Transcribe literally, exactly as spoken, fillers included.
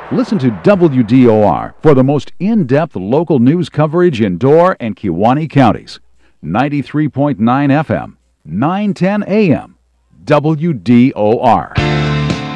Listen to W D O R for the most in-depth local news coverage in Door and Kewaunee counties. ninety-three point nine F M, nine ten A M, W D O R.